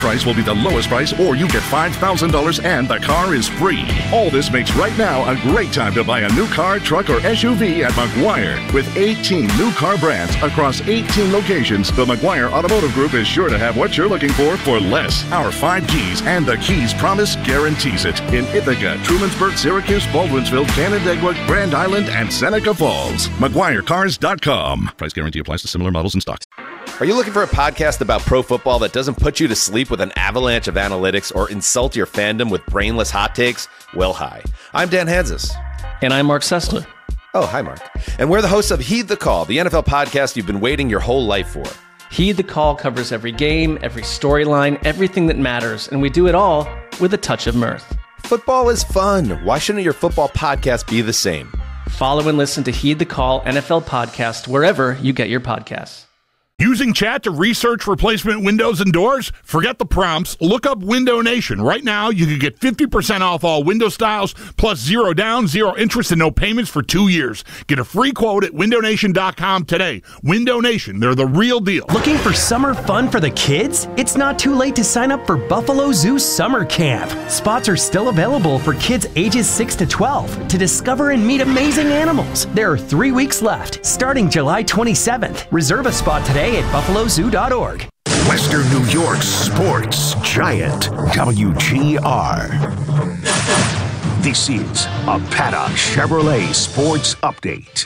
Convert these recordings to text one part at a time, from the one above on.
Price will be the lowest price, or you get $5,000 and the car is free. All this makes right now a great time to buy a new car, truck, or SUV at McGuire. With 18 new car brands across 18 locations, the McGuire Automotive Group is sure to have what you're looking for less. Our 5 keys and the keys promise guarantees it. In Ithaca, Trumansburg, Syracuse, Baldwinsville, Canandaigua, Grand Island, and Seneca Falls. McGuireCars.com. Price guarantee applies to similar models and stocks. Are you looking for a podcast about pro football that doesn't put you to sleep with an avalanche of analytics or insult your fandom with brainless hot takes? Well, hi. I'm Dan Hanzus. And I'm Mark Sessler. Oh, hi, Mark. And we're the hosts of Heed the Call, the NFL podcast you've been waiting your whole life for. Heed the Call covers every game, every storyline, everything that matters, and we do it all with a touch of mirth. Football is fun. Why shouldn't your football podcast be the same? Follow and listen to Heed the Call NFL podcast wherever you get your podcasts. Using chat to research replacement windows and doors? Forget the prompts. Look up Window Nation. Right now, you can get 50% off all window styles, plus 0 down, 0 interest, and no payments for 2 years. Get a free quote at windownation.com today. Window Nation, they're the real deal. Looking for summer fun for the kids? It's not too late to sign up for Buffalo Zoo Summer Camp. Spots are still available for kids ages 6 to 12 to discover and meet amazing animals. There are 3 weeks left, starting July 27th. Reserve a spot today at buffalozoo.org. Western New York's sports giant, WGR. This is a Paddock Chevrolet Sports Update.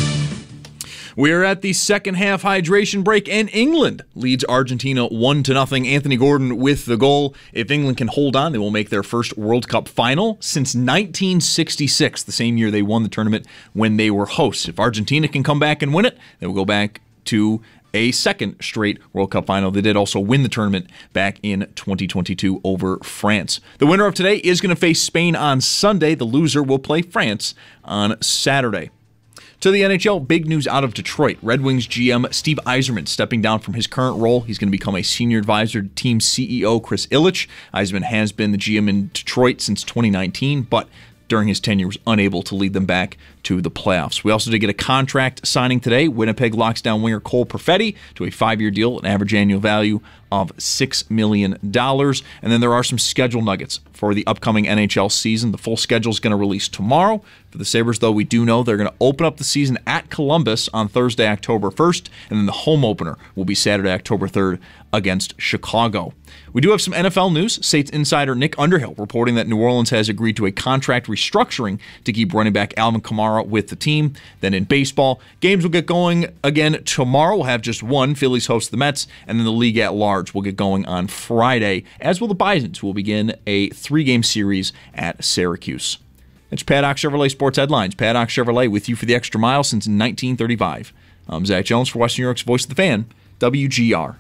We are at the second half hydration break, and England leads Argentina 1-0. Anthony Gordon with the goal. If England can hold on, they will make their first World Cup final since 1966, the same year they won the tournament when they were hosts. If Argentina can come back and win it, they will go back to a second straight World Cup final. They did also win the tournament back in 2022 over France. The winner of today is going to face Spain on Sunday. The loser will play France on Saturday. To the NHL, big news out of Detroit. Red Wings GM Steve Yzerman stepping down from his current role. He's going to become a senior advisor to team CEO Chris Ilitch. Yzerman has been the GM in Detroit since 2019, but during his tenure was unable to lead them back to the playoffs. We also did get a contract signing today. Winnipeg locks down winger Cole Perfetti to a 5-year deal, an average annual value of $6 million. And then there are some schedule nuggets for the upcoming NHL season. The full schedule is going to release tomorrow. For the Sabres, though, we do know they're going to open up the season at Columbus on Thursday, October 1st, and then the home opener will be Saturday, October 3rd against Chicago. We do have some NFL news. Saints insider Nick Underhill reporting that New Orleans has agreed to a contract restructuring to keep running back Alvin Kamara with the team. Then in baseball, games will get going again tomorrow. We'll have just one. Phillies host the Mets, and then the league at large will get going on Friday, as will the Bisons, who will begin a 3-game series at Syracuse. It's Paddock Chevrolet Sports Headlines. Paddock Chevrolet with you for the extra mile since 1935. I'm Zach Jones for Western New York's Voice of the Fan, WGR.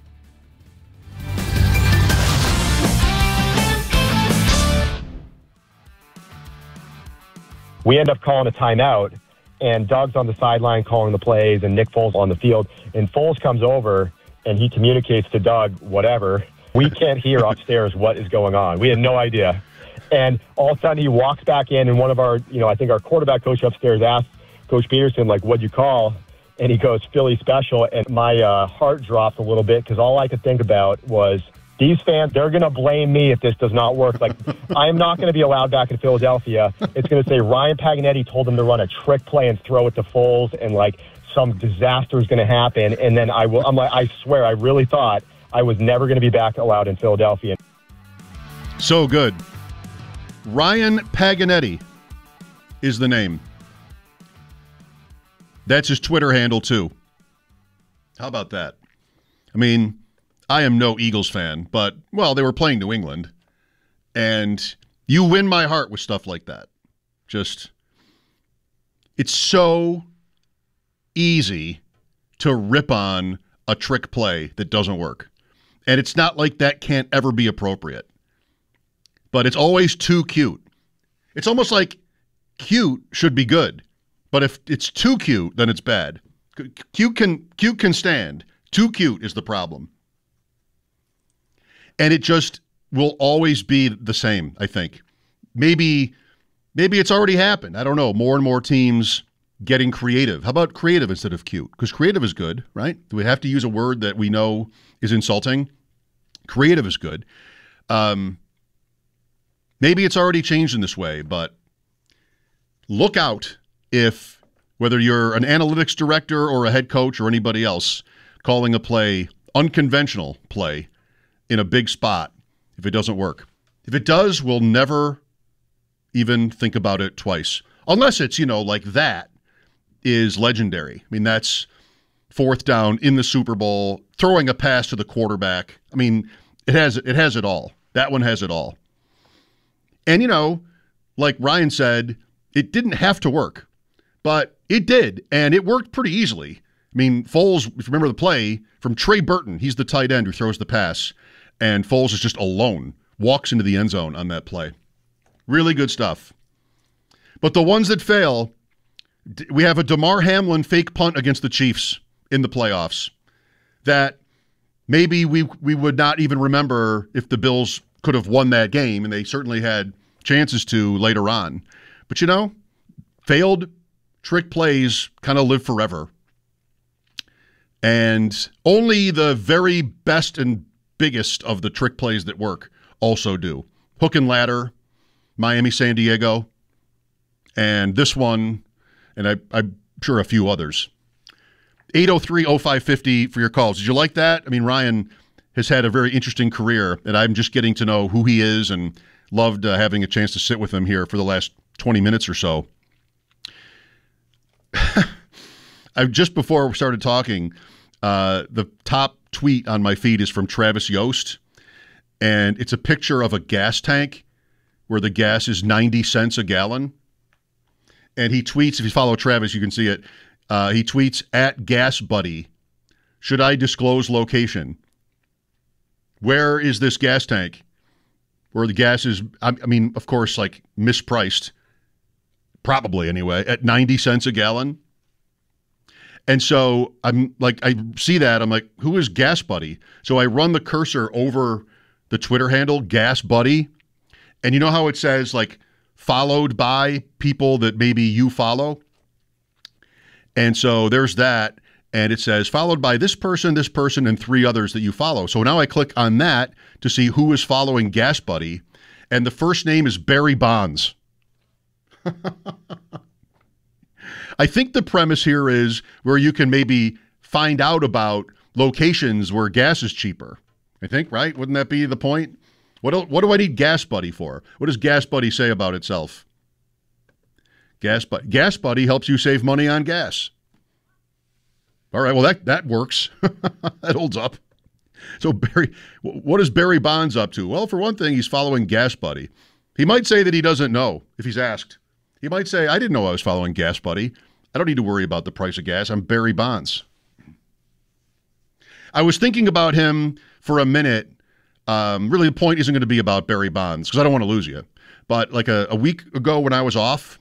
We end up calling a timeout, and Doug's on the sideline calling the plays, and Nick Foles on the field. And Foles comes over, and he communicates to Doug, whatever. We can't hear upstairs what is going on. We had no idea. And all of a sudden, he walks back in, and one of our, I think our quarterback coach upstairs asked Coach Peterson, what'd you call? And he goes, Philly special. And my heart dropped a little bit because all I could think about was, these fans, they're going to blame me if this does not work. I am not going to be allowed back in Philadelphia. It's going to say Ryan Paganetti told them to run a trick play and throw it to Foles, and some disaster is going to happen. And then I swear, I really thought I was never going to be back allowed in Philadelphia. So good. Ryan Paganetti is the name. That's his Twitter handle, too. How about that? I mean, I am no Eagles fan, but, they were playing New England, and you win my heart with stuff like that. It's so easy to rip on a trick play that doesn't work. And it's not like that can't ever be appropriate. But it's always too cute. It's almost like cute should be good, but if it's too cute, then it's bad. Cute can stand. Too cute is the problem. And it just will always be the same, I think. Maybe it's already happened. I don't know. More and more teams getting creative. How about creative instead of cute? Because creative is good, right? Do we have to use a word that we know is insulting? Creative is good. Maybe it's already changed in this way, but look out if, whether you're an analytics director or a head coach or anybody else, calling a play, unconventional play, in a big spot, if it doesn't work. If it does, we'll never even think about it twice. Unless it's, like that is legendary. I mean, that's fourth down in the Super Bowl, throwing a pass to the quarterback. I mean, it has it all. That one has it all. And, like Ryan said, it didn't have to work, but it did, and it worked pretty easily. I mean, Foles, if you remember the play from Trey Burton, he's the tight end who throws the pass, and Foles is just alone, walks into the end zone on that play. Really good stuff. But the ones that fail, we have a Damar Hamlin fake punt against the Chiefs in the playoffs that maybe we would not even remember if the Bills could have won that game, and they certainly had chances to later on. But failed trick plays kind of live forever. And only the very best and biggest of the trick plays that work also do. Hook and ladder, Miami, San Diego, and this one, and I'm sure a few others. 803-0550 for your calls. Did you like that? I mean, Ryan has had a very interesting career, and I'm just getting to know who he is and loved having a chance to sit with him here for the last 20 minutes or so. Just before we started talking, the top tweet on my feed is from Travis Yost, and it's a picture of a gas tank where the gas is 90 cents a gallon. And he tweets, if you follow Travis, you can see it. He tweets, @GasBuddy, should I disclose location? Where is this gas tank? Where the gas is, I mean, of course, like mispriced, probably anyway, at 90 cents a gallon. And so I'm like, I see that, I'm like, who is GasBuddy? So I run the cursor over the Twitter handle, GasBuddy, and you know how it says like followed by people that maybe you follow? And so there's that, and it says followed by this person, and 3 others that you follow. So now I click on that to see who is following GasBuddy, and the first name is Barry Bonds. I think the premise here is where you can maybe find out about locations where gas is cheaper. I think, right? Wouldn't that be the point? What do I need GasBuddy for? What does GasBuddy say about itself? GasBuddy helps you save money on gas. All right, well, that works. That holds up. So Barry, what is Barry Bonds up to? Well, for one thing, he's following GasBuddy. He might say that he doesn't know if he's asked. He might say, I didn't know I was following GasBuddy. I don't need to worry about the price of gas. I'm Barry Bonds. I was thinking about him for a minute. Really, the point isn't going to be about Barry Bonds because I don't want to lose you. But like a week ago when I was off,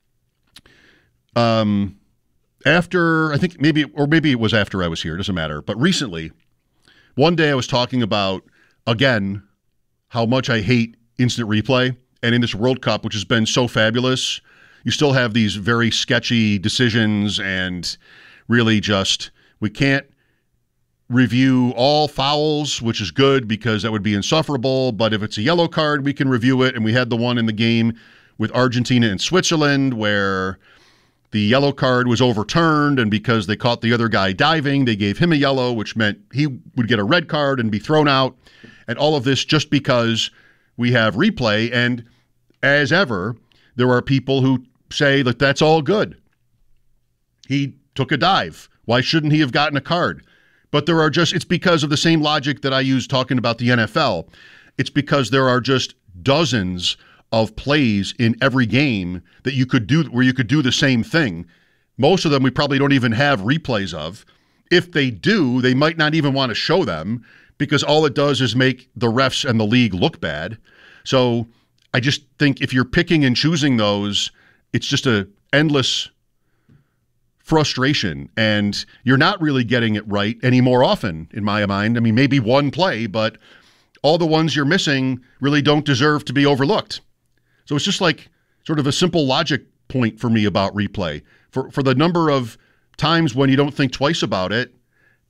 after, I think maybe it was after I was here, doesn't matter. But recently, one day I was talking about, again, how much I hate instant replay. And in this World Cup, which has been so fabulous, you still have these very sketchy decisions and really just, we can't review all fouls, which is good because that would be insufferable. But if it's a yellow card, we can review it. And we had the one in the game with Argentina and Switzerland where the yellow card was overturned, and because they caught the other guy diving, they gave him a yellow, which meant he would get a red card and be thrown out. And all of this just because we have replay. And as ever, there are people who say that that's all good. He took a dive. Why shouldn't he have gotten a card? But there are just, it's because of the same logic that I use talking about the NFL. It's because there are just dozens of plays in every game that you could do where you could do the same thing. Most of them we probably don't even have replays of. If they do, they might not even want to show them because all it does is make the refs and the league look bad. So I just think if you're picking and choosing those, it's just a endless frustration, and you're not really getting it right any more often, in my mind. I mean, maybe one play, but all the ones you're missing really don't deserve to be overlooked. So it's just like sort of a simple logic point for me about replay. For the number of times when you don't think twice about it,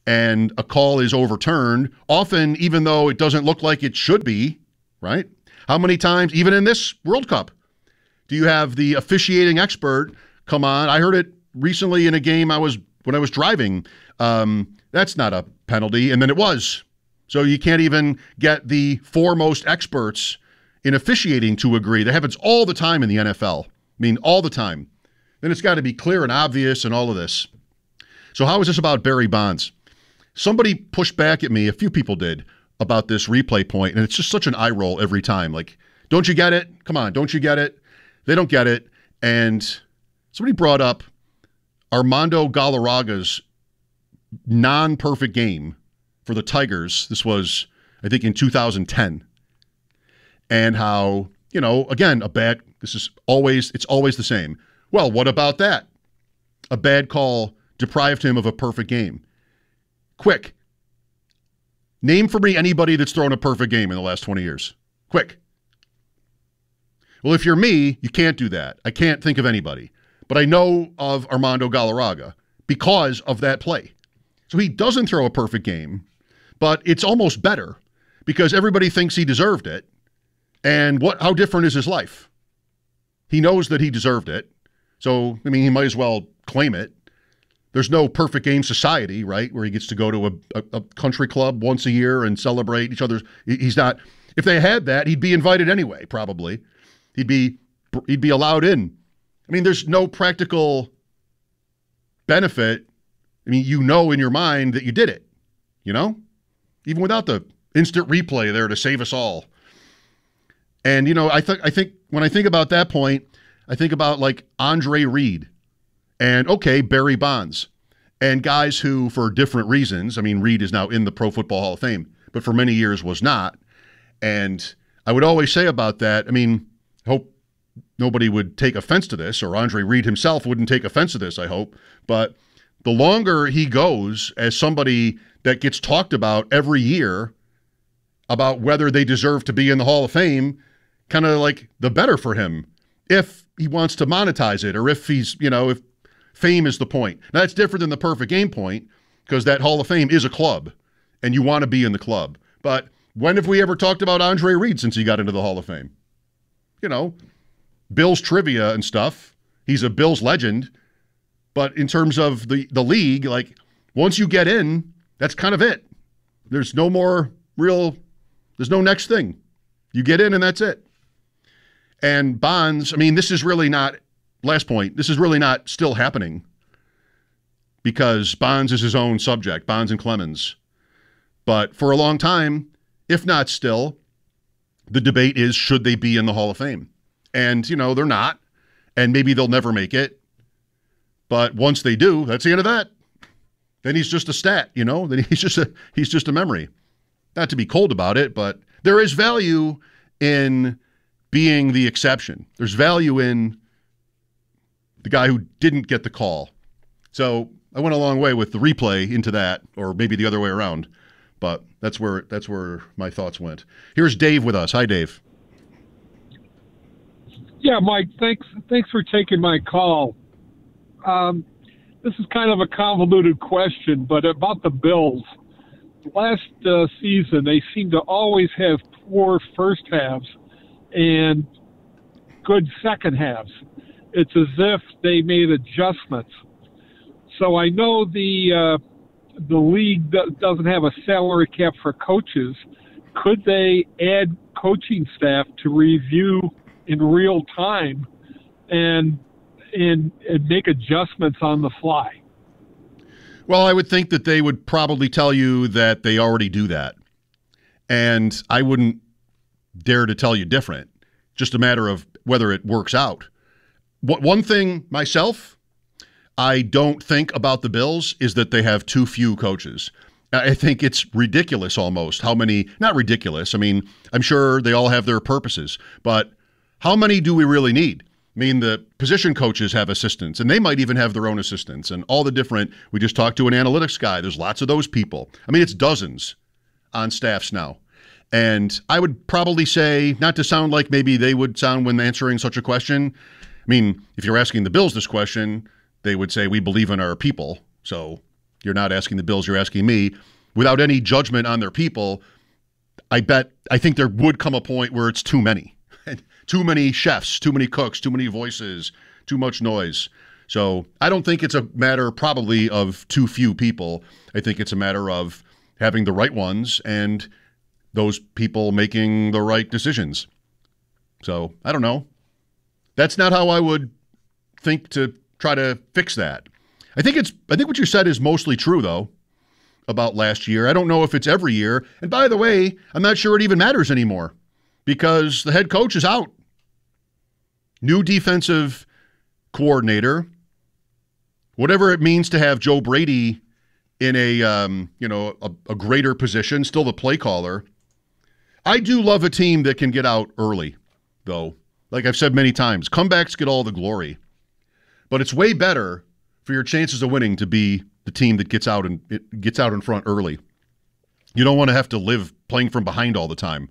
and a call is overturned, often even though it doesn't look like it should be, right? How many times, even in this World Cup, do you have the officiating expert come on? I heard it recently in a game when I was driving. That's not a penalty, and then it was. So you can't even get the foremost experts in officiating to agree. That happens all the time in the NFL. I mean, all the time. Then it's got to be clear and obvious and all of this. So how is this about Barry Bonds? Somebody pushed back at me, a few people did, about this replay point, and it's just such an eye roll every time. Like, don't you get it? Come on, don't you get it? They don't get it. And somebody brought up Armando Galarraga's non-perfect game for the Tigers. This was, I think, in 2010. And how, again, it's always the same. Well, what about that? A bad call deprived him of a perfect game. Quick. Name for me anybody that's thrown a perfect game in the last 20 years. Quick. Well, if you're me, you can't do that. I can't think of anybody. But I know of Armando Galarraga because of that play. So he doesn't throw a perfect game, but it's almost better because everybody thinks he deserved it. And how different is his life? He knows that he deserved it. So, he might as well claim it. There's no perfect game society, right, where he gets to go to a country club once a year and celebrate each other's. He's not. If they had that, he'd be invited anyway, probably. He'd be allowed in. There's no practical benefit. In your mind that you did it, even without the instant replay there to save us all. And, I think when I think about that point, I think about like Andre Reed and, Barry Bonds and guys who, for different reasons, Reed is now in the Pro Football Hall of Fame, but for many years was not. And I would always say about that, I hope nobody would take offense to this, or Andre Reed himself wouldn't take offense to this, I hope. But the longer he goes as somebody that gets talked about every year about whether they deserve to be in the Hall of Fame, kind of like the better for him if he wants to monetize it, or if he's, if fame is the point. Now, that's different than the perfect game point, because that Hall of Fame is a club and you want to be in the club. But when have we ever talked about Andre Reed since he got into the Hall of Fame? Bills trivia and stuff. He's a Bills legend. But in terms of the league, like, once you get in, that's kind of it. There's no more there's no next thing. You get in and that's it. And Bonds, this is really not, last point, this is really not still happening because Bonds is his own subject, Bonds and Clemens. But for a long time, if not still, the debate is, should they be in the Hall of Fame? And, they're not, and maybe they'll never make it. But once they do, that's the end of that. Then he's just a stat, then he's just a memory. Not to be cold about it, but there is value in being the exception. There's value in the guy who didn't get the call. So I went a long way with the replay into that, or maybe the other way around. But that's where my thoughts went. Here's Dave with us. Hi, Dave. Yeah, Mike, thanks for taking my call. This is kind of a convoluted question, but about the Bills. Last season, they seemed to always have poor first halves and good second halves. It's as if they made adjustments. So I know the league doesn't have a salary cap for coaches. Could they add coaching staff to review in real time and make adjustments on the fly? Well, I would think that they would probably tell you that they already do that. And I wouldn't dare to tell you different. Just a matter of whether it works out. One thing myself, I don't think about the Bills is that they have too few coaches. I think it's ridiculous almost how many, not ridiculous. I'm sure they all have their purposes, but how many do we really need? The position coaches have assistants, and they might even have their own assistants, and all the different, we just talked to an analytics guy. There's lots of those people. It's dozens on staffs now. And I would probably say, not to sound like maybe they would sound when answering such a question. If you're asking the Bills this question, they would say, we believe in our people. So You're not asking the Bills, you're asking me. Without any judgment on their people, I think there would come a point where it's too many. Too many chefs, too many cooks, too many voices, too much noise. So I don't think it's a matter probably of too few people. I think it's a matter of having the right ones and those people making the right decisions. So I don't know. That's not how I would think to try to fix that. I think what you said is mostly true, though, about last year. I don't know if it's every year. And by the way, I'm not sure it even matters anymore because the head coach is out. New defensive coordinator. Whatever it means to have Joe Brady in a greater position, still the play caller. I do love a team that can get out early, though. Like I've said many times, comebacks get all the glory. But it's way better for your chances of winning to be the team that gets out in front early. You don't want to have to live playing from behind all the time.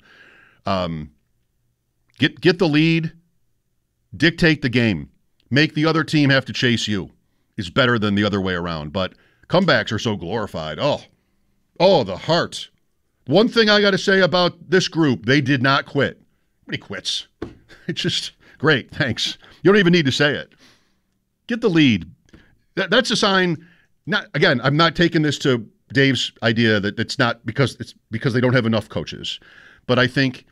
Get the lead, dictate the game, make the other team have to chase you. Is better than the other way around. But comebacks are so glorified. Oh, the heart. One thing I got to say about this group, they did not quit. Nobody quits. It's just great. Thanks. You don't even need to say it. Get the lead. That's a sign. Again, I'm not taking this to Dave's idea that it's because they don't have enough coaches. But I think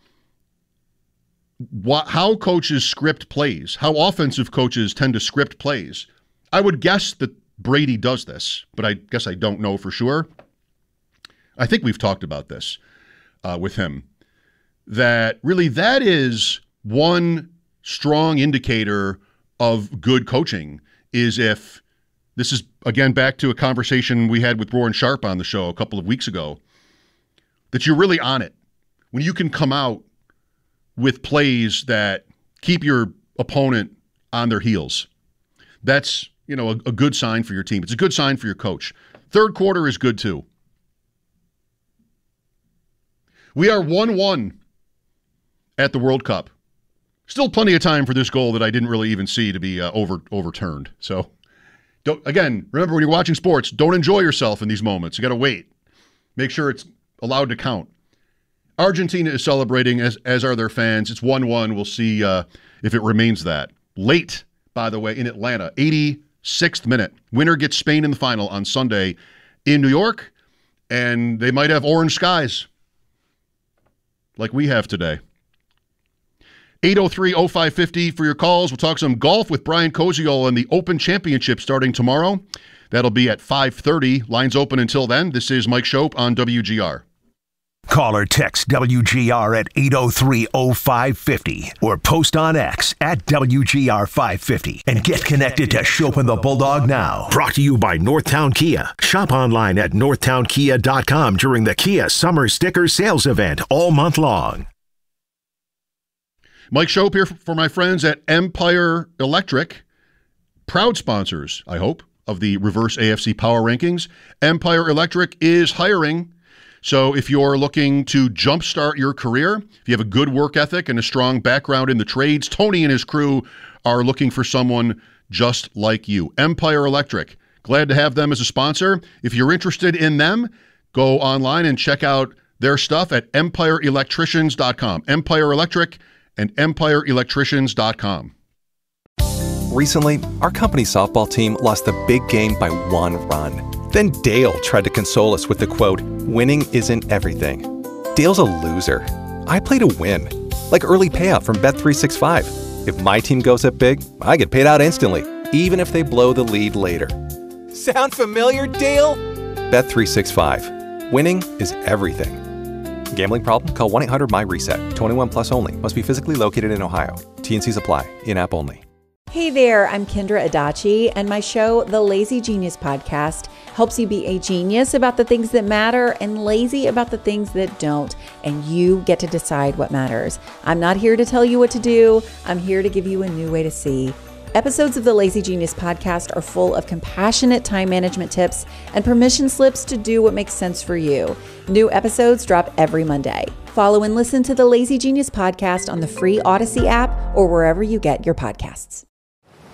how coaches script plays, how offensive coaches tend to script plays. I would guess that Brady does this, but I guess I don't know for sure. I think we've talked about this with him. That is one strong indicator of good coaching is if, this is, again, back to a conversation we had with Warren Sharp on the show a couple of weeks ago, that you're really on it. When you can come out with plays that keep your opponent on their heels. That's a good sign for your team. It's a good sign for your coach. Third quarter is good too. We are 1-1 at the World Cup. Still plenty of time for this goal that I didn't really even see to be overturned. So, remember when you're watching sports, don't enjoy yourself in these moments. You got to wait. Make sure it's allowed to count. Argentina is celebrating, as are their fans. It's 1-1. We'll see if it remains that. Late, by the way, in Atlanta, 86th minute. Winner gets Spain in the final on Sunday in New York, and they might have orange skies like we have today. 803-0550 for your calls. We'll talk some golf with Brian Koziol and the Open Championship starting tomorrow. That'll be at 5:30. Lines open until then. This is Mike Schopp on WGR. Call or text WGR at 803-0550 or post on X at WGR550 and get connected to Schopp and the Bulldog now. Brought to you by Northtown Kia. Shop online at northtownkia.com during the Kia Summer Sticker Sales Event all month long. Mike Schopp here for my friends at Empire Electric. Proud sponsors, I hope, of the Reverse AFC Power Rankings. Empire Electric is hiring. So if you're looking to jumpstart your career, if you have a good work ethic and a strong background in the trades, Tony and his crew are looking for someone just like you. Empire Electric. Glad to have them as a sponsor. If you're interested in them, go online and check out their stuff at empireelectricians.com. Empire Electric and empireelectricians.com. Recently, our company softball team lost the big game by 1 run. Then Dale tried to console us with the quote, "Winning isn't everything." Dale's a loser. I play to win, like early payout from Bet365. If my team goes up big, I get paid out instantly, even if they blow the lead later. Sound familiar, Dale? Bet365. Winning is everything. Gambling problem? Call 1-800-MY-RESET. 21 plus only. Must be physically located in Ohio. T&Cs apply. In-app only. Hey there, I'm Kendra Adachi, and my show, The Lazy Genius Podcast, helps you be a genius about the things that matter and lazy about the things that don't, and you get to decide what matters. I'm not here to tell you what to do. I'm here to give you a new way to see. Episodes of the Lazy Genius Podcast are full of compassionate time management tips and permission slips to do what makes sense for you. New episodes drop every Monday. Follow and listen to the Lazy Genius Podcast on the free Odyssey app or wherever you get your podcasts.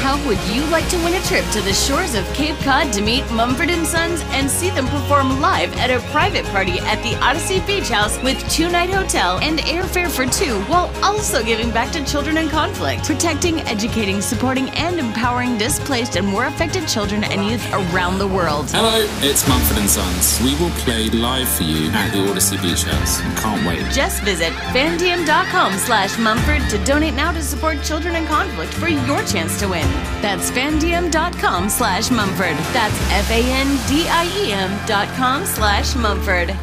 How would you like to win a trip to the shores of Cape Cod to meet Mumford & Sons and see them perform live at a private party at the Odyssey Beach House with 2-night hotel and airfare for 2, while also giving back to children in conflict, protecting, educating, supporting, and empowering displaced and war affected children and youth around the world. Hello, it's Mumford & Sons. We will play live for you at the Odyssey Beach House. Can't wait. Just visit fandiem.com/Mumford to donate now to support children in conflict for your chance to win. That's fandiem.com/Mumford. That's FANDIEM.com/Mumford.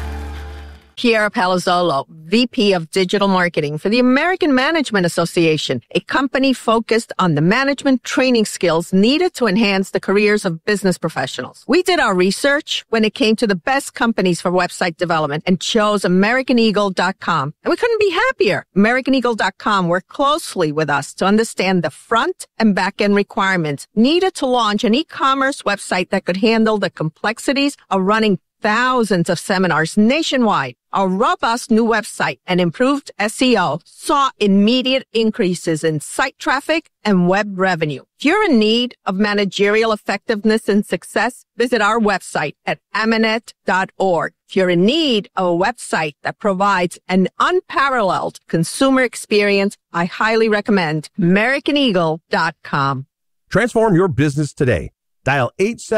Kiara Palazzolo, VP of Digital Marketing for the American Management Association, a company focused on the management training skills needed to enhance the careers of business professionals. We did our research when it came to the best companies for website development and chose AmericanEagle.com. And we couldn't be happier. AmericanEagle.com worked closely with us to understand the front and back end requirements needed to launch an e-commerce website that could handle the complexities of running thousands of seminars nationwide. Our robust new website and improved SEO saw immediate increases in site traffic and web revenue. If you're in need of managerial effectiveness and success, visit our website at Amanet.org. If you're in need of a website that provides an unparalleled consumer experience, I highly recommend AmericanEagle.com. Transform your business today. Dial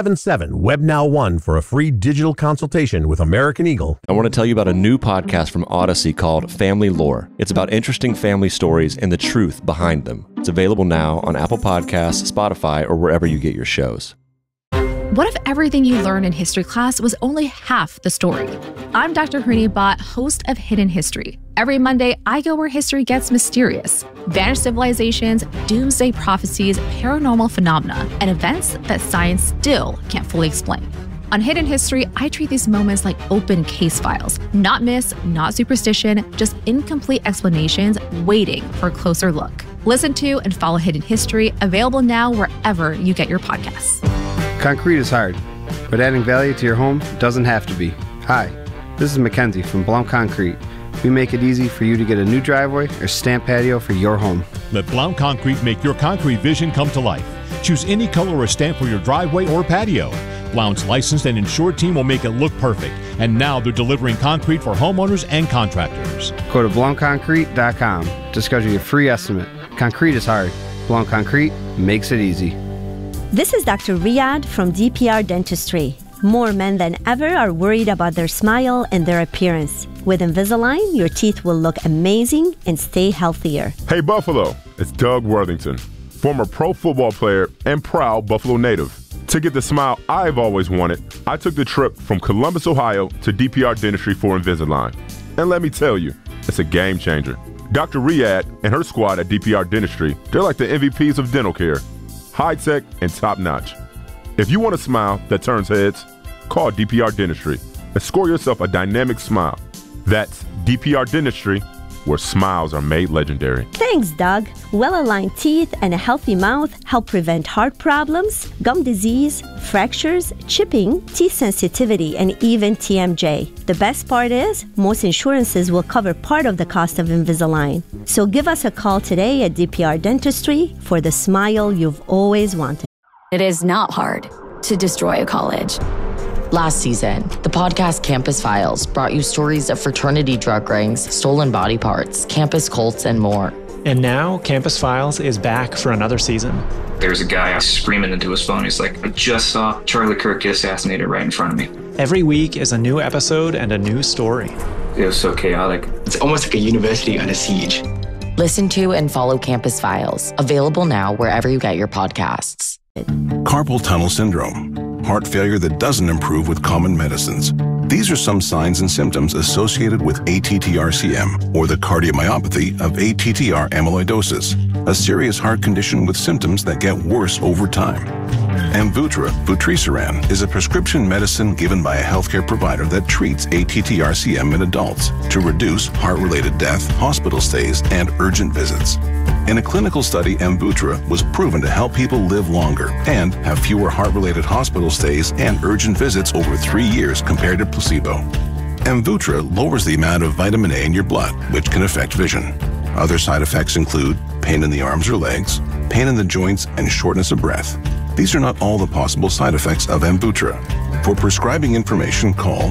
877-WebNow1 for a free digital consultation with American Eagle. I want to tell you about a new podcast from Odyssey called Family Lore. It's about interesting family stories and the truth behind them. It's available now on Apple Podcasts, Spotify, or wherever you get your shows. What if everything you learned in history class was only half the story? I'm Dr. Hrini Bhatt, host of Hidden History. Every Monday, I go where history gets mysterious. Vanished civilizations, doomsday prophecies, paranormal phenomena, and events that science still can't fully explain. On Hidden History, I treat these moments like open case files. Not myths, not superstition, just incomplete explanations waiting for a closer look. Listen to and follow Hidden History, available now wherever you get your podcasts. Concrete is hard, but adding value to your home doesn't have to be. Hi, this is Mackenzie from Blount Concrete. We make it easy for you to get a new driveway or stamp patio for your home. Let Blount Concrete make your concrete vision come to life. Choose any color or stamp for your driveway or patio. Blount's licensed and insured team will make it look perfect. And now they're delivering concrete for homeowners and contractors. Go to BlountConcrete.com to schedule your free estimate. Concrete is hard. Blount Concrete makes it easy. This is Dr. Riyadh from DPR Dentistry. More men than ever are worried about their smile and their appearance. With Invisalign, your teeth will look amazing and stay healthier. Hey Buffalo, it's Doug Worthington, former pro football player and proud Buffalo native. To get the smile I've always wanted, I took the trip from Columbus, Ohio to DPR Dentistry for Invisalign. And let me tell you, it's a game changer. Dr. Riyadh and her squad at DPR Dentistry, they're like the MVPs of dental care. High-tech and top-notch. If you want a smile that turns heads, call DPR Dentistry and score yourself a dynamic smile. That's DPR Dentistry, where smiles are made legendary. Thanks, Doug. Well-aligned teeth and a healthy mouth help prevent heart problems, gum disease, fractures, chipping, teeth sensitivity, and even TMJ. The best part is, most insurances will cover part of the cost of Invisalign. So give us a call today at DPR Dentistry for the smile you've always wanted. It is not hard to destroy a college. Last season, the podcast Campus Files brought you stories of fraternity drug rings, stolen body parts, campus cults, and more. And now, Campus Files is back for another season. There's a guy screaming into his phone. He's like, I just saw Charlie Kirk get assassinated right in front of me. Every week is a new episode and a new story. It was so chaotic. It's almost like a university on a siege. Listen to and follow Campus Files, available now wherever you get your podcasts. Carpal tunnel syndrome, heart failure that doesn't improve with common medicines. These are some signs and symptoms associated with ATTR-CM, or the cardiomyopathy of ATTR amyloidosis, a serious heart condition with symptoms that get worse over time. Amvuttra, vutrisiran, is a prescription medicine given by a healthcare provider that treats ATTR-CM in adults to reduce heart-related death, hospital stays, and urgent visits. In a clinical study, Amvuttra was proven to help people live longer and have fewer heart-related hospital stays and urgent visits over 3 years compared to placebo. Amvuttra lowers the amount of vitamin A in your blood, which can affect vision. Other side effects include pain in the arms or legs, pain in the joints, and shortness of breath. These are not all the possible side effects of Amvuttra. For prescribing information, call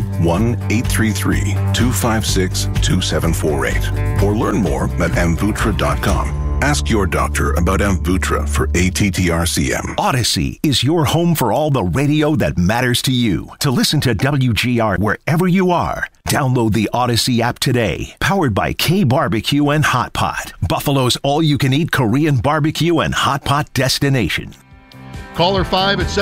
1-833-256-2748 or learn more at Amvuttra.com. Ask your doctor about Amvuttra for ATTR-CM. Odyssey is your home for all the radio that matters to you. To listen to WGR wherever you are, download the Odyssey app today. Powered by K-Barbecue and Hot Pot, Buffalo's all-you-can-eat Korean barbecue and hot pot destination. Caller 5 at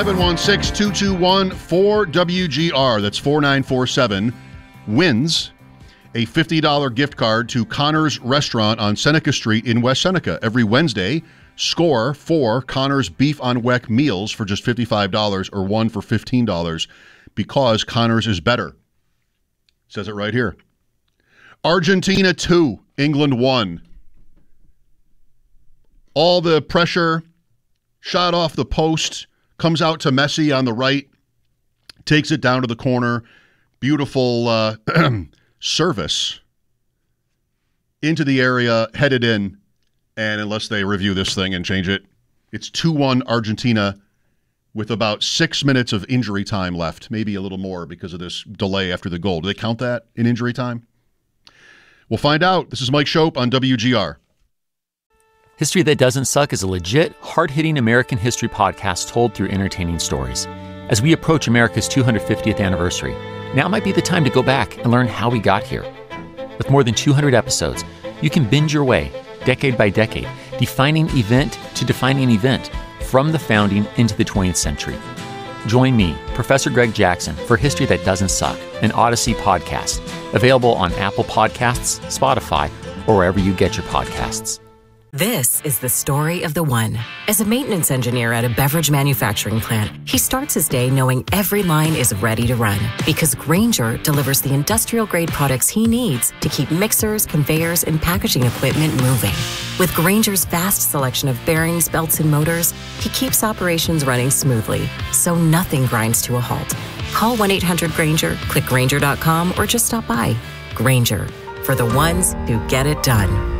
716-221-4WGR. That's 4947. Wins a $50 gift card to Connor's Restaurant on Seneca Street in West Seneca. Every Wednesday, score 4 Connor's Beef on Weck meals for just $55 or 1 for $15 because Connor's is better. Says it right here. Argentina 2, England 1. All the pressure, shot off the post, comes out to Messi on the right, takes it down to the corner. Beautiful service into the area, headed in, and unless they review this thing and change it, it's 2-1 Argentina with about 6 minutes of injury time left, maybe a little more because of this delay after the goal. Do they count that in injury time? We'll find out. This is Mike Shope on WGR. History That Doesn't Suck is a legit, hard-hitting American history podcast told through entertaining stories. As we approach America's 250th anniversary, now might be the time to go back and learn how we got here. With more than 200 episodes, you can binge your way, decade by decade, defining event to defining event, from the founding into the 20th century. Join me, Professor Greg Jackson, for History That Doesn't Suck, an Odyssey podcast, available on Apple Podcasts, Spotify, or wherever you get your podcasts. This is the story of the one. As a maintenance engineer at a beverage manufacturing plant, he starts his day knowing every line is ready to run because Grainger delivers the industrial-grade products he needs to keep mixers, conveyors, and packaging equipment moving. With Grainger's vast selection of bearings, belts, and motors, he keeps operations running smoothly, so nothing grinds to a halt. Call 1-800-GRAINGER, click Grainger.com, or just stop by. Grainger, for the ones who get it done.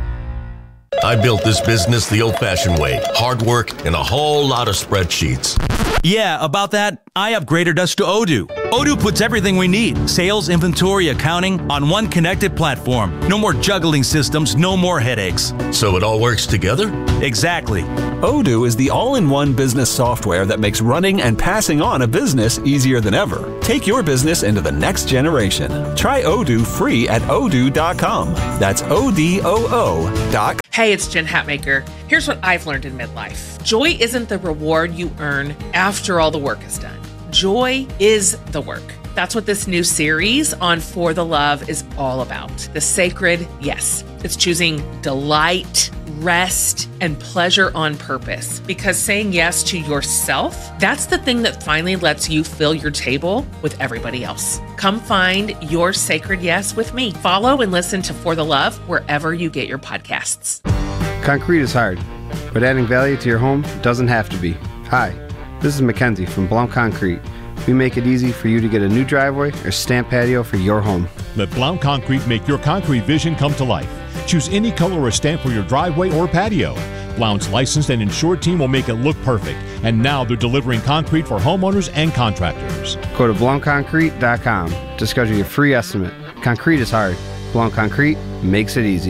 I built this business the old-fashioned way. Hard work and a whole lot of spreadsheets. Yeah, about that, I upgraded us to Odoo. Odoo puts everything we need, sales, inventory, accounting, on one connected platform. No more juggling systems, no more headaches. So it all works together? Exactly. Odoo is the all-in-one business software that makes running and passing on a business easier than ever. Take your business into the next generation. Try Odoo free at odoo.com. That's ODOO.com. Hey, it's Jen Hatmaker. Here's what I've learned in midlife. Joy isn't the reward you earn after all the work is done. Joy is the work. That's what this new series on For the Love is all about. The sacred yes. It's choosing delight, rest, and pleasure on purpose. Because saying yes to yourself, that's the thing that finally lets you fill your table with everybody else. Come find your sacred yes with me. Follow and listen to For the Love wherever you get your podcasts. Concrete is hard, but adding value to your home doesn't have to be. Hi, this is Mackenzie from Blount Concrete. We make it easy for you to get a new driveway or stamp patio for your home. Let Blount Concrete make your concrete vision come to life. Choose any color or stamp for your driveway or patio. Blount's licensed and insured team will make it look perfect. And now they're delivering concrete for homeowners and contractors. Go to BlountConcrete.com to schedule your free estimate. Concrete is hard. Blount Concrete makes it easy.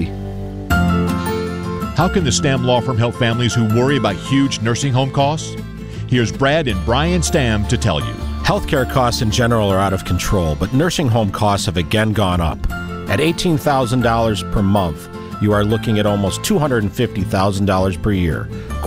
How can the Stamm Law Firm help families who worry about huge nursing home costs? Here's Brad and Brian Stamm to tell you. Healthcare costs in general are out of control, but nursing home costs have again gone up. At $18,000 per month, you are looking at almost $250,000 per year,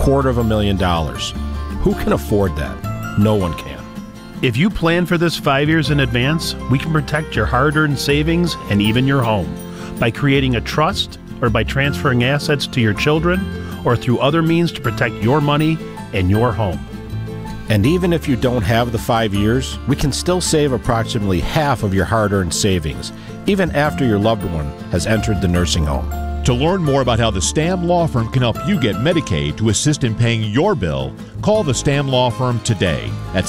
$250,000. Who can afford that? No one can. If you plan for this 5 years in advance, we can protect your hard-earned savings and even your home by creating a trust or by transferring assets to your children or through other means to protect your money and your home. And even if you don't have the 5 years, we can still save approximately half of your hard-earned savings, even after your loved one has entered the nursing home. To learn more about how the Stamm Law Firm can help you get Medicaid to assist in paying your bill, call the Stamm Law Firm today at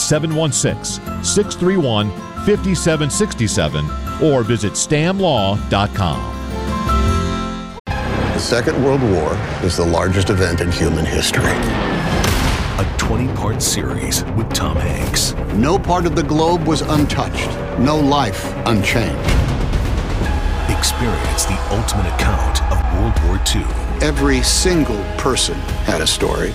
716-631-5767 or visit stammlaw.com. Second World War is the largest event in human history. A 20-part series with Tom Hanks. No part of the globe was untouched. No life unchanged. Experience the ultimate account of World War II. Every single person had a story.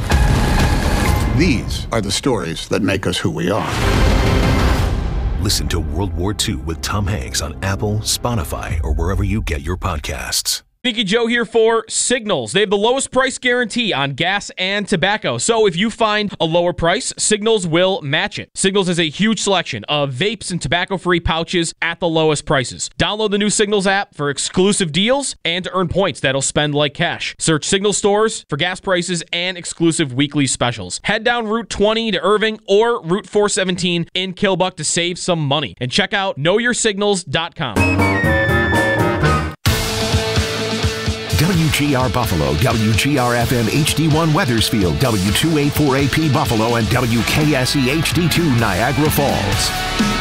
These are the stories that make us who we are. Listen to World War II with Tom Hanks on Apple, Spotify, or wherever you get your podcasts. Sneaky Joe here for Signals. They have the lowest price guarantee on gas and tobacco. So if you find a lower price, Signals will match it. Signals has a huge selection of vapes and tobacco-free pouches at the lowest prices. Download the new Signals app for exclusive deals and to earn points that'll spend like cash. Search Signals stores for gas prices and exclusive weekly specials. Head down Route 20 to Irving or Route 417 in Killbuck to save some money. And check out knowyoursignals.com. WGR Buffalo, WGR-FM HD1 Weathersfield, W284AP Buffalo, and WKSE HD2 Niagara Falls.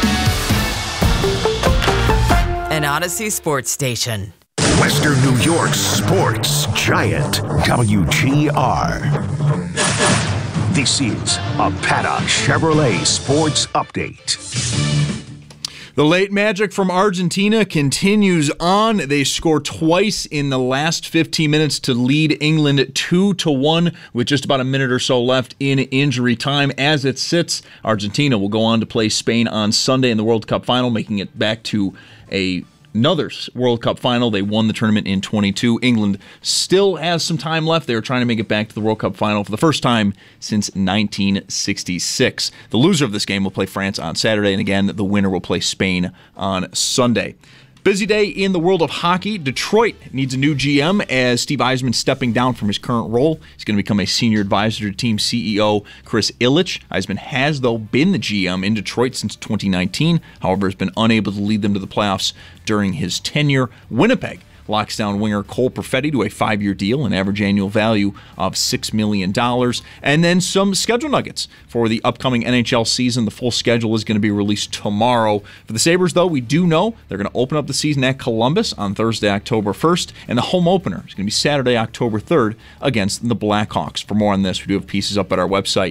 An Odyssey sports station. Western New York's sports giant, WGR. This is a Paddock Chevrolet Sports Update. The late magic from Argentina continues on. They score twice in the last 15 minutes to lead England 2-1 with just about a minute or so left in injury time. As it sits, Argentina will go on to play Spain on Sunday in the World Cup final, making it back to another World Cup final. They won the tournament in 22. England still has some time left. They're trying to make it back to the World Cup final for the first time since 1966. The loser of this game will play France on Saturday, and again, the winner will play Spain on Sunday. Busy day in the world of hockey. Detroit needs a new GM as Steve Yzerman stepping down from his current role. He's going to become a senior advisor to team CEO Chris Ilitch. Yzerman has, though, been the GM in Detroit since 2019. However, has been unable to lead them to the playoffs during his tenure. Winnipeg locks down winger Cole Perfetti to a 5-year deal, an average annual value of $6 million. And then some schedule nuggets for the upcoming NHL season. The full schedule is going to be released tomorrow. For the Sabres, though, we do know they're going to open up the season at Columbus on Thursday, October 1st, and the home opener is going to be Saturday, October 3rd against the Blackhawks. For more on this, we do have pieces up at our website,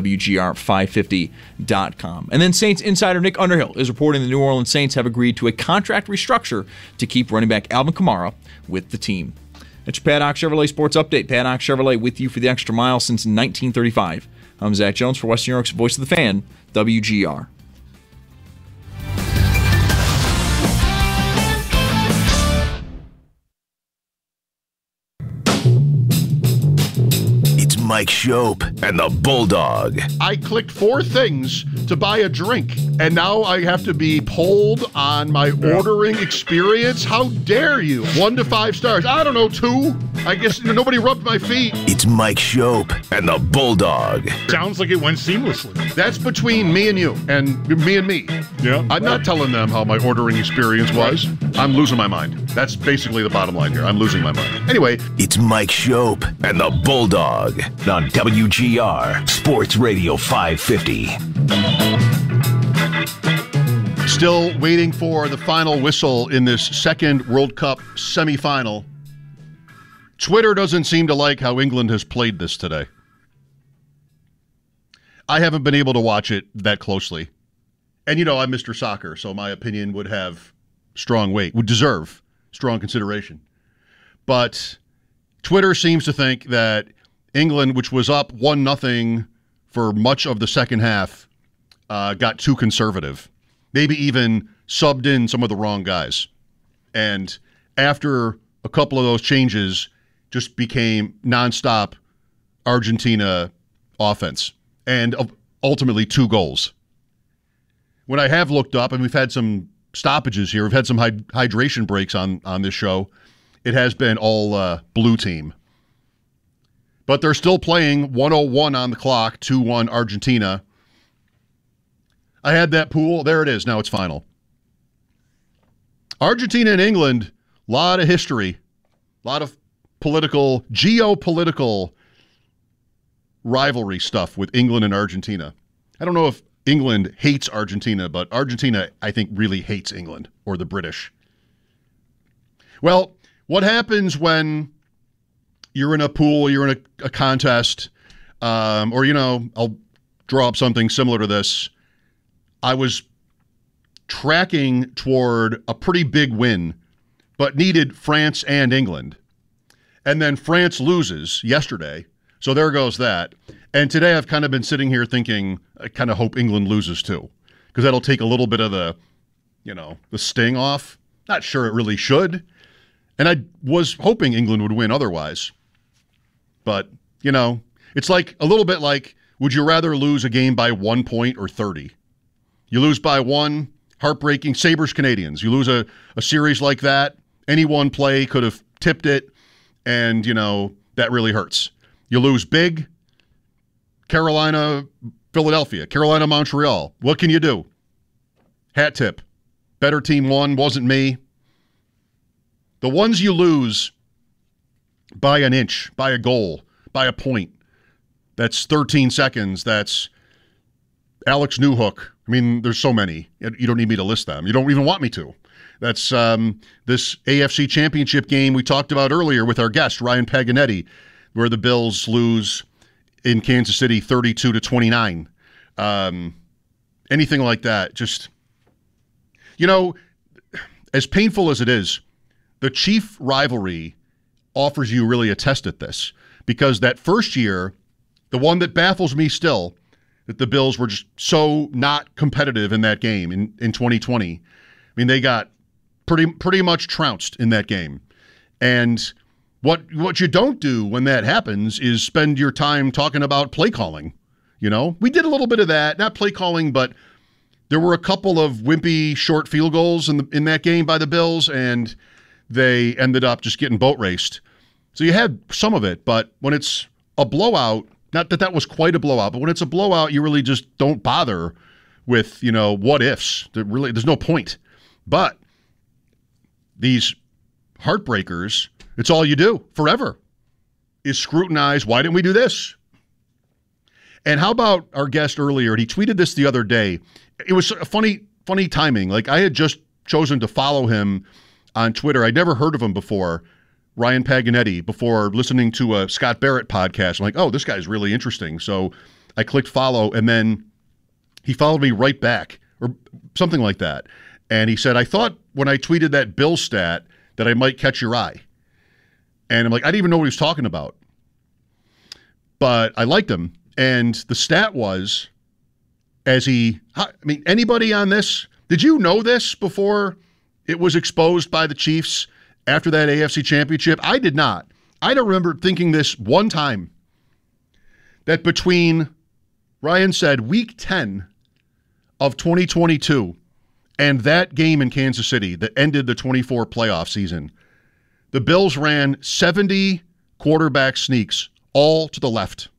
WGR550.com. And then Saints insider Nick Underhill is reporting the New Orleans Saints have agreed to a contract restructure to keep running back Alvin Kamara with the team. That's your Paddock Chevrolet Sports Update. Paddock Chevrolet with you for the extra mile since 1935. I'm Zach Jones for Western New York's Voice of the Fan, WGR. Mike Shope and the Bulldog. I clicked 4 things to buy a drink, and now I have to be polled on my ordering experience? How dare you? 1 to 5 stars. I don't know, 2. I guess nobody rubbed my feet. It's Mike Shope and the Bulldog. Sounds like it went seamlessly. That's between me and you, and me and me. Yeah. I'm not telling them how my ordering experience was. I'm losing my mind. That's basically the bottom line here. I'm losing my mind. Anyway. It's Mike Shope and the Bulldog on WGR Sports Radio 550. Still waiting for the final whistle in this second World Cup semifinal. Twitter doesn't seem to like how England has played this today. I haven't been able to watch it that closely. And, you know, I'm Mr. Soccer, so my opinion would have strong weight, would deserve strong consideration. But Twitter seems to think that England, which was up 1-0 for much of the second half, got too conservative. Maybe even subbed in some of the wrong guys. And after a couple of those changes, just became nonstop Argentina offense. And ultimately 2 goals. When I have looked up, and we've had some stoppages here, we've had some hydration breaks on this show, it has been all blue team. But they're still playing 1:01 on the clock, 2-1 Argentina. I had that pool. There it is. Now it's final. Argentina and England, a lot of history, a lot of geopolitical rivalry stuff with England and Argentina. I don't know if England hates Argentina, but Argentina, I think, really hates England or the British. Well, what happens when you're in a pool, you're in a contest, or, I'll draw up something similar to this. I was tracking toward a pretty big win, but needed France and England. And then France loses yesterday, so there goes that. And today I've kind of been sitting here thinking, I kind of hope England loses too, because that'll take a little bit of the sting off. Not sure it really should. And I was hoping England would win otherwise. But, it's like a little bit like, would you rather lose a game by 1 point or 30? You lose by 1, heartbreaking. Sabres, Canadians. You lose a series like that, any one play could have tipped it, and, that really hurts. You lose big, Carolina, Philadelphia, Carolina, Montreal. What can you do? Hat tip. Better team won, wasn't me. The ones you lose by an inch, by a goal, by a point, that's 13 seconds, that's Alex Newhook. I mean, there's so many. You don't need me to list them. You don't even want me to. That's this AFC Championship game we talked about earlier with our guest, Ryan Paganetti, where the Bills lose in Kansas City 32-29. Anything like that, just, as painful as it is, the Chief rivalry offers you really a test at this, because that first year, the one that baffles me still, that the Bills were just so not competitive in that game in 2020. I mean, they got pretty much trounced in that game. And what you don't do when that happens is spend your time talking about play calling. We did a little bit of that, not play calling, but there were a couple of wimpy short field goals in that game by the Bills, and they ended up just getting boat raced. So you had some of it, but when it's a blowout, not that was quite a blowout, but when it's a blowout, you really just don't bother with, what ifs. There's no point. But these heartbreakers, it's all you do forever is scrutinize, why didn't we do this? And how about our guest earlier? And he tweeted this the other day. It was a funny timing. Like, I had just chosen to follow him on Twitter. I'd never heard of him before, Ryan Paganetti, before listening to a Scott Barrett podcast. I'm like, oh, this guy's really interesting. So I clicked follow, and then he followed me right back, or something like that. And he said, I thought when I tweeted that Bill stat that I might catch your eye. And I'm like, I didn't even know what he was talking about. But I liked him. And the stat was, anybody on this, did you know this before it was exposed by the Chiefs after that AFC Championship? I did not. I don't remember thinking this one time, that between, Ryan said, week 10 of 2022 and that game in Kansas City that ended the 24 playoff season, the Bills ran 70 quarterback sneaks, all to the left.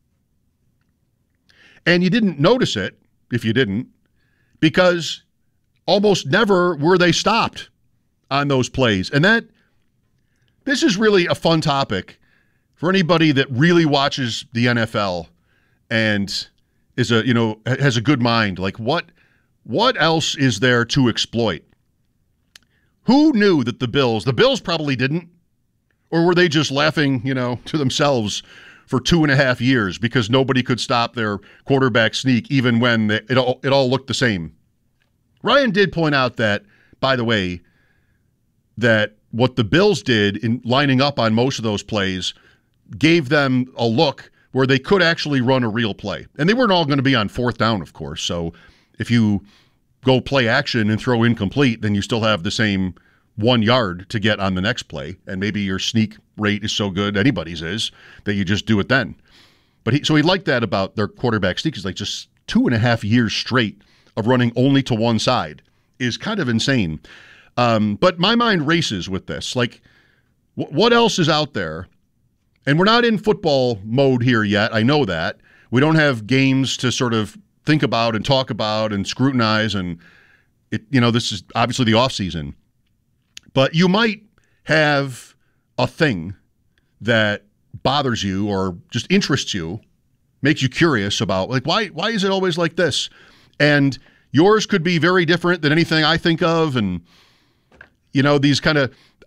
And you didn't notice it, if you didn't, because almost never were they stopped on those plays. And this is really a fun topic for anybody that really watches the NFL and is has a good mind. Like, what else is there to exploit? Who knew that the Bills probably didn't, or were they just laughing, to themselves for 2.5 years because nobody could stop their quarterback sneak, even when it all looked the same? Ryan did point out that, by the way, that what the Bills did in lining up on most of those plays gave them a look where they could actually run a real play. And they weren't all going to be on fourth down, of course. So if you go play action and throw incomplete, then you still have the same 1 yard to get on the next play. And maybe your sneak rate is so good, anybody's is, that you just do it then. But he liked that about their quarterback sneak. It's like just 2.5 years straight of running only to one side is kind of insane. But my mind races with this. Like, what else is out there? And we're not in football mode here yet. I know that. We don't have games to sort of think about and talk about and scrutinize. And, this is obviously the offseason. But you might have a thing that bothers you or just interests you, makes you curious about, like, why is it always like this? And yours could be very different than anything I think of. And, these kind of,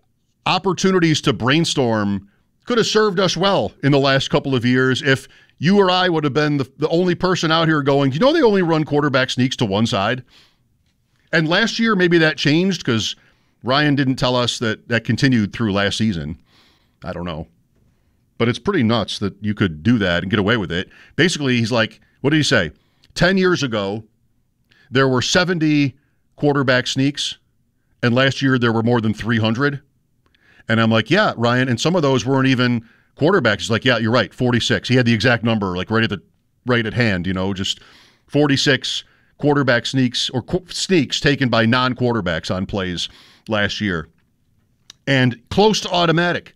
opportunities to brainstorm could have served us well in the last couple of years if you or I would have been the only person out here going, you know, they only run quarterback sneaks to one side. And last year, maybe that changed because Ryan didn't tell us that continued through last season. I don't know. But it's pretty nuts that you could do that and get away with it. Basically, he's like, what did he say? 10 years ago, there were 70 quarterback sneaks, and last year there were more than 300. And I'm like, yeah, Ryan, and some of those weren't even quarterbacks. He's like, yeah, you're right, 46. He had the exact number, like right at hand, you know, just 46 quarterback sneaks or sneaks taken by non-quarterbacks on plays last year. And close to automatic.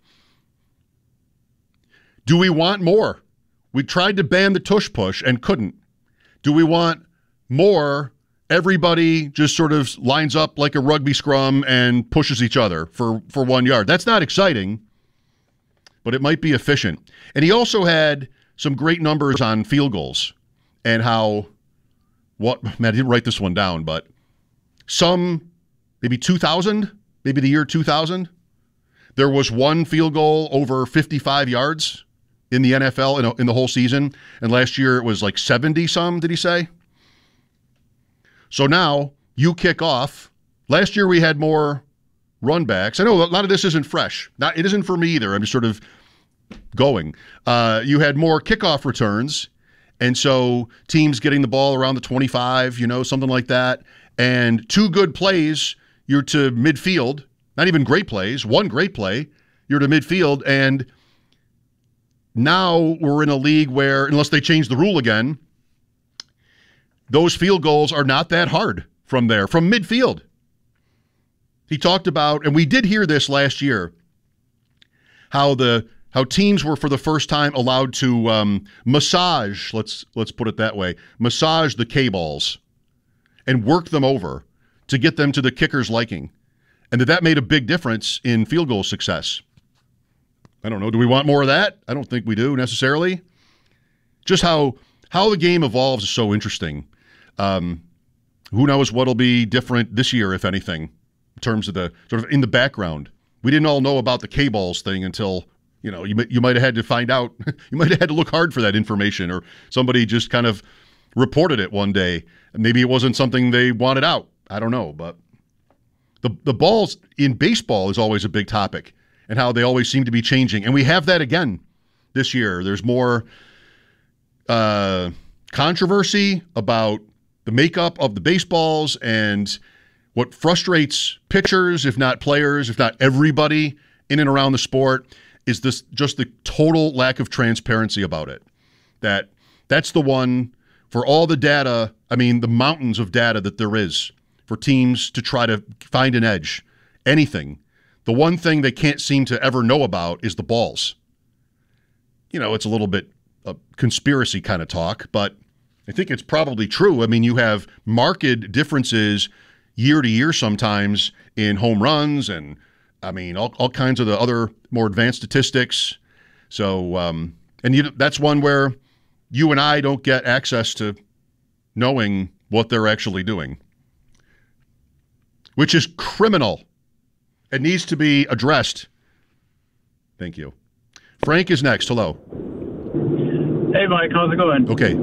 Do we want more? We tried to ban the tush push and couldn't. Do we want more? Everybody just sort of lines up like a rugby scrum and pushes each other for 1 yard. That's not exciting, but it might be efficient. And he also had some great numbers on field goals and how, man, I didn't write this one down, but maybe 2000, maybe the year 2000, there was one field goal over 55 yards in the NFL in the whole season. And last year it was like 70-some, did he say? So now you kick off. Last year we had more run backs. I know a lot of this isn't fresh. It isn't for me either. I'm just sort of going. You had more kickoff returns, and so teams getting the ball around the 25, you know, something like that. And 2 good plays, you're to midfield. Not even great plays. 1 great play, you're to midfield. And now we're in a league where, unless they change the rule again, those field goals are not that hard from there, from midfield. He talked about, and we did hear this last year, how teams were for the first time allowed to massage, let's put it that way, massage the K-balls and work them over to get them to the kicker's liking. And that made a big difference in field goal success. I don't know. Do we want more of that? I don't think we do necessarily. Just how the game evolves is so interesting. Who knows what'll be different this year, if anything, in terms of the sort of in the background. We didn't all know about the K-balls thing until, you know, you might have had to find out. You might have had to look hard for that information, or somebody just kind of reported it one day. And maybe it wasn't something they wanted out. I don't know. But the balls in baseball is always a big topic, and how they always seem to be changing. And we have that again this year. There's more controversy about the makeup of the baseballs, and what frustrates pitchers, if not players, if not everybody in and around the sport, is this just the total lack of transparency about it. That's the one, for all the data, I mean, the mountains of data that there is for teams to try to find an edge, anything. The one thing they can't seem to ever know about is the balls. You know, it's a little bit of conspiracy kind of talk, but I think it's probably true. I mean, you have marked differences year to year sometimes in home runs and, I mean, all kinds of the other more advanced statistics. So, that's one where you and I don't get access to knowing what they're actually doing, which is criminal. It needs to be addressed. Thank you. Frank is next. Hello. Hey, Mike. How's it going? Okay.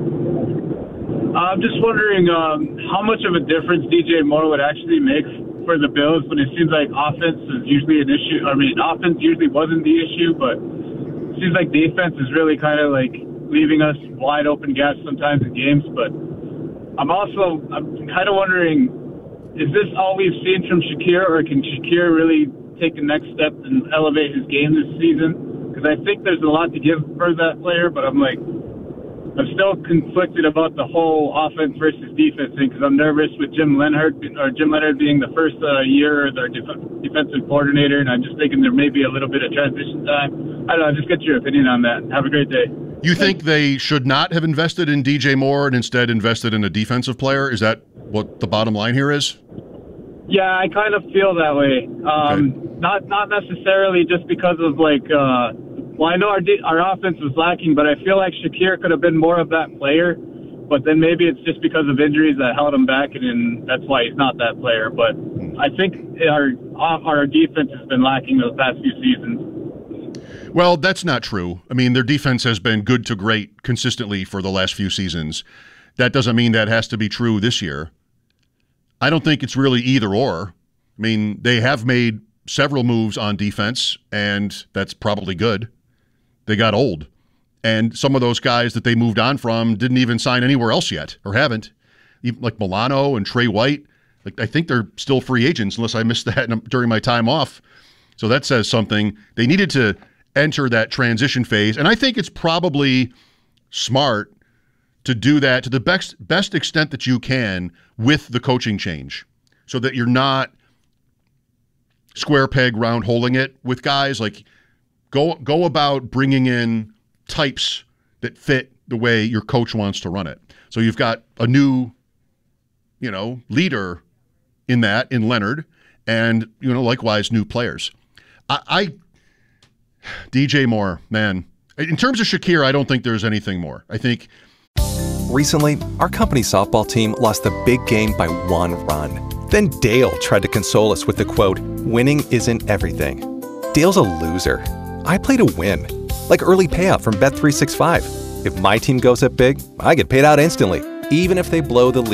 I'm just wondering how much of a difference DJ Moore would actually make for the Bills when it seems like offense is usually an issue. I mean, offense usually wasn't the issue, but it seems like defense is really kind of like leaving us wide open gaps sometimes in games. But I'm kind of wondering, is this all we've seen from Shakir, or can Shakir really take the next step and elevate his game this season? Because I think there's a lot to give for that player, but I'm still conflicted about the whole offense versus defense thing, because I'm nervous with Jim Leonhard being the first year as our defensive coordinator, and I'm just thinking there may be a little bit of transition time. I don't know, just get your opinion on that. Have a great day. You think they should not have invested in DJ Moore and instead invested in a defensive player? Is that what the bottom line here is? Yeah, I kind of feel that way. Okay. Not necessarily just because of I know our offense was lacking, but I feel like Shakir could have been more of that player. But then maybe it's just because of injuries that held him back, and that's why he's not that player. But I think our defense has been lacking those past few seasons. Well, that's not true. I mean, their defense has been good to great consistently for the last few seasons. That doesn't mean that has to be true this year. I don't think it's really either or. I mean, they have made several moves on defense, and that's probably good. They got old. And some of those guys that they moved on from didn't even sign anywhere else yet, or haven't. Even like Milano and Trey White. Like, I think they're still free agents, unless I missed that during my time off. So that says something. They needed to enter that transition phase, and I think it's probably smart to do that to the best extent that you can with the coaching change, so that you're not square peg round holing it with guys. Like, go about bringing in types that fit the way your coach wants to run it. So you've got a new, leader in Leonard, and likewise new players. DJ Moore, man. In terms of Shakir, I don't think there's anything more. I think recently, our company softball team lost the big game by 1 run. Then Dale tried to console us with the quote, "Winning isn't everything." Dale's a loser. I play to win, like early payout from Bet365. If my team goes up big, I get paid out instantly, even if they blow the lead.